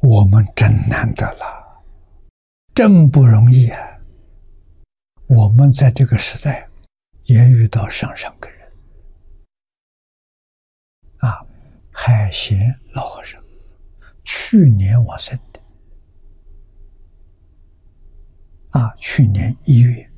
我们真难得了，真不容易啊！我们在这个时代也遇到上个人啊，海贤老和尚，去年往生的啊，去年1月。